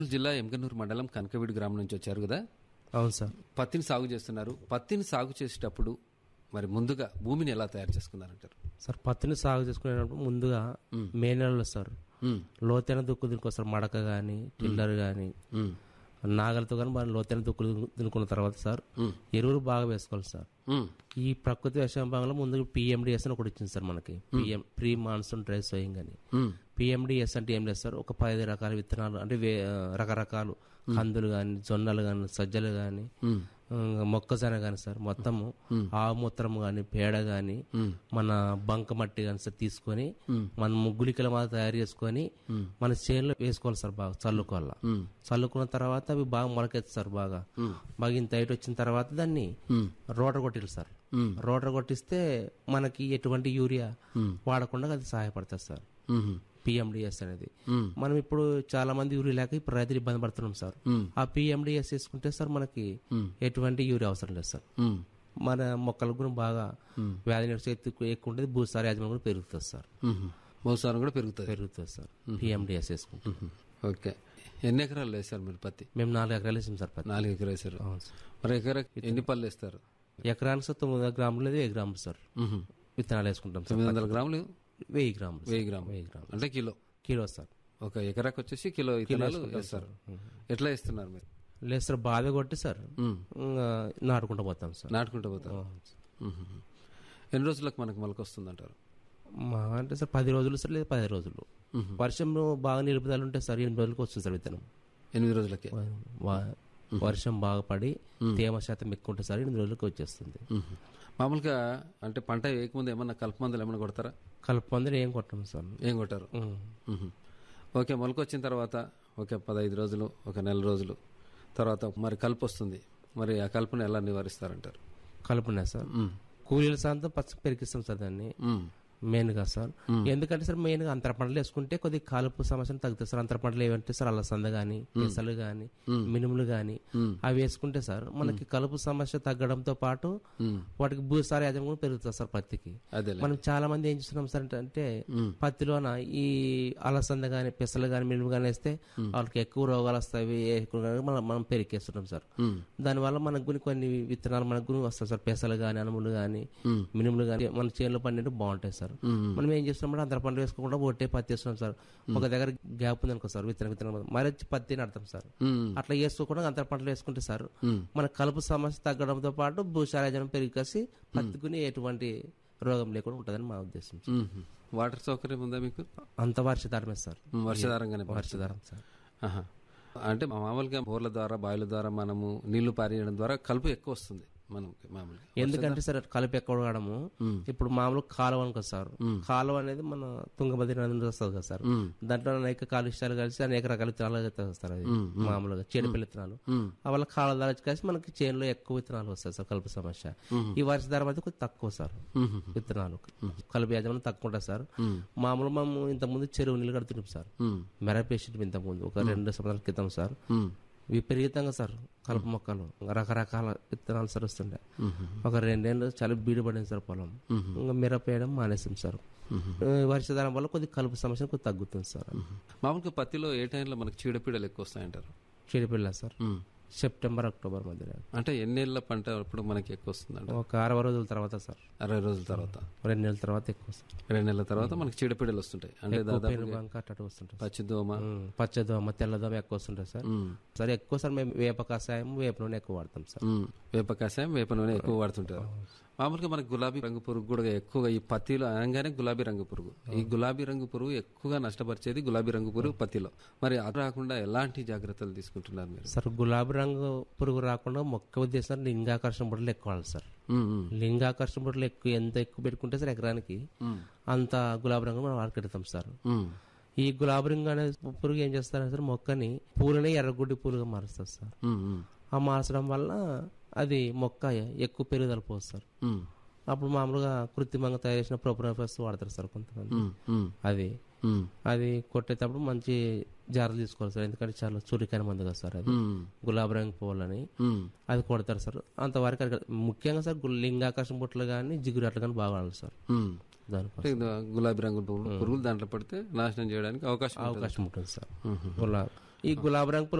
జిల్లా ఎమ్గనూరు మండలం కనకవీడు గ్రామం నుంచి వచ్చారు కదా. అవును సార్. పత్తిని సాగు చేస్తున్నారు. పత్తిని సాగు చేసేటప్పుడు మరి ముందుగా భూమిని ఎలా తయారు చేసుకున్నారంటారు? సార్ పత్తిని సాగు చేసుకునేటప్పుడు ముందుగా మే నెలలో సార్ లోతైన దుక్కు దున్నుకోస్తారు. మడక కానీ టిల్లర్ కానీ నాగలతో కానీ బాగా లోతైన దుక్కులు దున్నుకున్న తర్వాత సార్ ఎరువులు బాగా వేసుకోవాలి సార్. ఈ ప్రకృతి వ్యవసాయం భాగంలో ముందు పిఎండిఎస్ అని ఒకటి వచ్చింది సార్ మనకి. ప్రీ మాన్సూన్ డ్రై సోయింగ్ అని. పిఎండిఎస్ అంటే ఏం లేదు సార్, ఒక 10 రకాల విత్తనాలు అంటే రకరకాలు కందులు కానీ జొన్నలు కానీ సజ్జలు కానీ మొక్కజొన్న కానీ సార్ మొత్తము ఆవుమూత్రం కానీ పేడ కానీ మన బంక మట్టి కానీ సార్ తీసుకొని మన ముగ్గులికల మాదిరి తయారు చేసుకొని మన చేనులో వేసుకోవాలి సార్. బాగా చల్లుకోవాలి. చల్లుకున్న తర్వాత అవి బాగా మొలకెత్తాయి సార్. బాగా ఇంత హైట్ వచ్చిన తర్వాత దాన్ని రోటర్ కొట్టిల్లు సార్. రోటర్ కొట్టిస్తే మనకి ఎటువంటి యూరియా వాడకుండా అది సహాయపడుతుంది సార్ పిఎండిఎస్ అనేది. మనం ఇప్పుడు చాలా మంది యూరియా లేక ఇప్పుడు రైతులు ఇబ్బంది పడుతున్నాం సార్. ఆ పిఎండిఎస్ వేసుకుంటే సార్ మనకి ఎటువంటి యూరియా అవసరం లేదు సార్. మన మొక్కలకు కూడా బాగా వ్యాధి నిరోధక ఎక్కువ ఉంటుంది. భూసార యాజమాన్యం కూడా పెరుగుతుంది సార్. భూసారం కూడా పెరుగుతుంది సార్ పిఎండిఎస్ వేసుకుంటే. ఓకే. ఎన్ని ఎకరాలు వేస్తారు మీరు పత్తి? మేము 4 ఎకరాలు వేసాం సార్ పత్తి. 4 ఎకరాలు వేసారు. మరి ఎకరా ఎన్ని పళ్ళు వేస్తారు? ఎకరానికి సార్ 900 గ్రాములు లేదు 1000 గ్రాములు సార్ విత్తనాలు వేసుకుంటాం. 900 గ్రాములు 1000 గ్రాములు. 1000 గ్రాములు అంటే కిలో సార్. ఒక ఎకరాకి వచ్చేసి కిలో విత్తనాలు వేస్తారు. ఎట్లా వేస్తున్నారు మీరు? లేదు సార్ బాధ కొట్టి సార్ నాటుకుంటూ పోతాం సార్. ఎన్ని రోజులకు మనకు మొలక వస్తుంది అంటారు? అంటే సార్ 10 రోజులు సార్ లేదా 15 రోజులు. వర్షం బాగా నిలుపుదల ఉంటే సార్ 8 రోజులకు వస్తుంది సార్ విత్తనం. 8 రోజులకి వర్షం బాగా పడి తేమ శాతం ఎక్కువ ఉంటే సార్ 8 రోజులకు వచ్చేస్తుంది. మామూలుగా అంటే పంట వేయకముందు ఏమన్నా కలుపు మందులు ఏమన్నా కొడతారా? కలుపు మందులు ఏం కొట్టము సార్. ఏం కొట్టారు? ఓకే. మొలక వచ్చిన తర్వాత ఓకే 15 రోజులు ఒక నెల రోజులు తర్వాత మరి కలుపు వస్తుంది. మరి ఆ కలుపుని ఎలా నివారిస్తారంటారు? కలుపునే సార్ కూలీల సాయంతో పచ్చ పెరిగిస్తాం సార్ దాన్ని మెయిన్ గా సార్. ఎందుకంటే సార్ మెయిన్ గా అంతర పంటలు వేసుకుంటే కొద్దిగా కాలుపు సమస్యను తగ్గుతుంది సార్. అంతర పంటలు ఏమంటే సార్ అలసంద గాని పెసలు గాని మినుములు గాని అవి వేసుకుంటే సార్ మనకి కలుపు సమస్య తగ్గడంతో పాటు వాటికి భూసార యాజమాన్యం కూడా పెరుగుతుంది సార్ పత్తికి. మనం చాలా మంది ఏం చేస్తున్నాం సార్ అంటే పత్తిలోన ఈ అలసంద గాని పెసలు గాని మినుములు గాని వేస్తే వాళ్ళకి ఎక్కువ రోగాలు వస్తాయి మనం పెరికేస్తున్నాం సార్. దానివల్ల మనకు కొన్ని విత్తనాలు మనకు వస్తాయి సార్. పెసలు గాని అనుములు గాని మినుములు గాని మన చేనులో పండినట్టు బాగుంటాయి సార్. మనం ఏం చేస్తున్నాం అంతర పంట వేసుకోకుండా ఒట్టే పత్తి వేస్తున్నాం సార్. ఒక దగ్గర గ్యాప్ ఉంది అనుకో సార్ విత్తనం మరి పత్తి నడతాం సార్. అట్లా వేసుకోకుండా అంతర పంటలు వేసుకుంటే సార్ మన కలుపు సమస్య తగ్గడంతో పాటు భూసారాజనం పెరిగేసి పత్తికుని ఎటువంటి రోగం లేకుండా ఉంటుందని మా ఉద్దేశం. వాటర్ సౌకర్యం ఉందా మీకు? అంత వర్షధారమే సార్. వర్షధారం సార్. అంటే మామూలుగా బోర్ల ద్వారా బావిల ద్వారా మనము నీళ్లు పారేయడం ద్వారా కలుపు ఎక్కువ వస్తుంది మనకి మామూలుగా. ఎందుకంటే సార్ కలుపు ఎక్కువ వాడము. ఇప్పుడు మామూలు కాలువ అనుకో సార్. కాలువ అనేది మన తుంగభద్ర నది వస్తుంది కదా సార్. దాంట్లో అనేక కాలుష్యాలు కలిసి అనేక రకాల విత్తనాలు వస్తారు. అది మామూలుగా చెడుపిల్ల విత్తనాలు అవల్ల కాలువ ద్వారా కలిసి మనకి చేనులో ఎక్కువ విత్తనాలు వస్తాయి సార్. కలుపు సమస్య ఈ వర్షధారం అయితే కొంచెం తక్కువ సార్. విత్తనాలు కలుపు యాజమాన్యం తక్కువ ఉంటుంది సార్. మామూలు మేము ఇంతకుముందు చెరువు నీళ్ళు కడుతున్నాం సార్. మెరపేషెంట్ ఇంతకుముందు ఒక 2 సంవత్సరాల క్రితం సార్ విపరీతంగా సార్ కలుపు మొక్కలు రకరకాల విత్తనాలు సార్ వస్తుండే. ఒక 2 ఏళ్ళు చాలా బీడుపడింది సార్ పొలం. ఇంకా మిరపేయడం మానేసాం సార్. వర్షాధారం వల్ల కొద్దిగా కలుపు సమస్య కొద్దిగా తగ్గుతుంది సార్. మామూలుగా పత్తిలో ఏ టైంలో మనకు చీడపీడలు ఎక్కువ వస్తాయంటారు? చీడపీడల సార్ సెప్టెంబర్ అక్టోబర్ మధ్య. అంటే ఎన్నేళ్ల పంట అప్పుడు మనకి ఎక్కువ వస్తుందంటే? ఒక 60 రోజుల తర్వాత సార్. 60 రోజుల తర్వాత 2 నెలల తర్వాత ఎక్కువ సార్. 2 నెలల తర్వాత మనకి చీడపీడలు వస్తుంటాయి. అంటే దాదాపు వస్తుంటాయి. పచ్చదోమ తెల్లదోమ ఎక్కువ వస్తుంటాయి సార్. సరే ఎక్కువ సార్ మేము వేప కషాయం వేప నూనె ఎక్కువ వాడతాం సార్. వేప కషాయం వేప నూనె ఎక్కువ వాడుతుంటారు. మామూలుగా మనకి గులాబీ రంగు పురుగు కూడా ఎక్కువగా ఈ పత్తిలో అనగానే గులాబీ రంగు పురుగు. ఈ గులాబీ రంగు పురుగు ఎక్కువగా నష్టపరిచేది గులాబీ రంగు పురుగు పత్తిలో. మరి అది రాకుండా ఎలాంటి జాగ్రత్తలు తీసుకుంటున్నారు మీరు? సార్ గులాబీ రంగు పురుగు రాకుండా మొక్క ఉద్దేశం లింగాకర్షణ బుట్టలు ఎక్కువ వాడాలి సార్. లింగాకర్షణ బుట్టలు ఎంత ఎక్కువ పెట్టుకుంటే సార్ ఎకరానికి అంత గులాబీ రంగు మనం వాడుకెడతాం సార్. ఈ గులాబీ రంగు అనే పురుగు ఏం చేస్తారంటే సార్ మొక్కని పూలనే ఎర్రగుడ్డి పూలుగా మారుస్తారు సార్. ఆ మార్చడం వల్ల అది మొక్క ఎక్కువ పెరుగుదల పోదు సార్. అప్పుడు మామూలుగా కృత్రిమంగా తయారు చేసిన ప్రొపనోఫాస్ వాడతారు సార్ కొంతమంది. అది కొట్టేటప్పుడు మంచి జాగ్రత్తలు తీసుకోవాలి సార్. ఎందుకంటే చాలా చురికైన మందు కదా సార్ అది. గులాబీ రంగు పువ్వులని అది కొడతారు సార్. అంతవరకు ముఖ్యంగా సార్ లింగాకర్షణ బుట్టలు కానీ జిగురు అట్లు కానీ బాగా వాడాలి సార్. గులాబీ రంగు పురుగులు దాంట్లో పడితే నాశనం చేయడానికి అవకాశం ఉంటుంది సార్. ఈ గులాబీ రంగు పురుగు